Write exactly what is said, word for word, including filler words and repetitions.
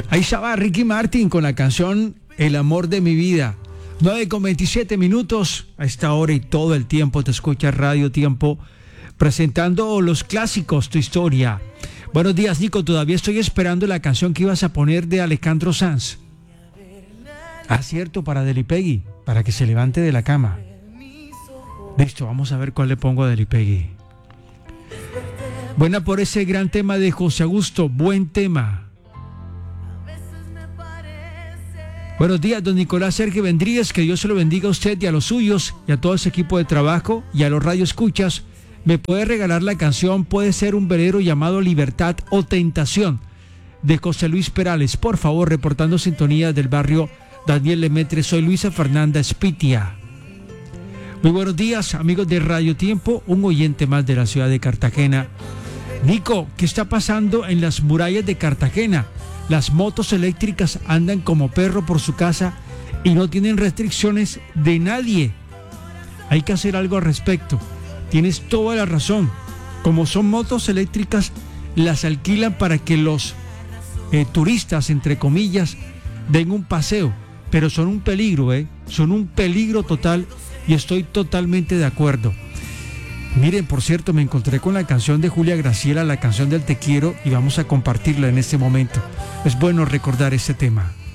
Ahí estaba Ricky Martin con la canción El amor de mi vida. nueve con veintisiete minutos a esta hora y todo el tiempo te escucha Radio Tiempo presentando los clásicos, tu historia. Buenos días, Nico. Todavía estoy esperando la canción que ibas a poner de Alejandro Sanz. Ah, cierto, para Delipegui, para que se levante de la cama. Listo, vamos a ver cuál le pongo a Delipegui. Buena por ese gran tema de José Augusto, buen tema. Buenos días, don Nicolás Sergio Vendríguez, que Dios se lo bendiga a usted y a los suyos y a todo ese equipo de trabajo y a los radioescuchas. Me puede regalar la canción Puede ser un velero llamado Libertad o Tentación de José Luis Perales, por favor, reportando sintonía del barrio Daniel Lemetre. Soy Luisa Fernanda Espitia. Muy buenos días, amigos de Radio Tiempo, un oyente más de la ciudad de Cartagena. Nico, ¿qué está pasando en las murallas de Cartagena? Las motos eléctricas andan como perro por su casa y no tienen restricciones de nadie. Hay que hacer algo al respecto. Tienes toda la razón. Como son motos eléctricas, las alquilan para que los eh, turistas, entre comillas, den un paseo. Pero son un peligro, ¿eh? Son un peligro total y estoy totalmente de acuerdo. Miren, por cierto, me encontré con la canción de Julia Graciela, la canción del Te Quiero, y vamos a compartirla en este momento. Es bueno recordar este tema.